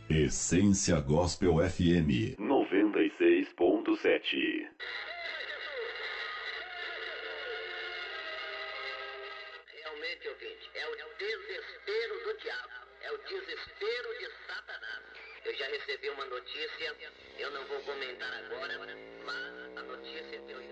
Essência Gospel FM 96.7. Realmente, ouvinte, é o desespero do diabo, é o desespero de Satanás. Eu já recebi uma notícia, eu não vou comentar agora, mas a notícia que eu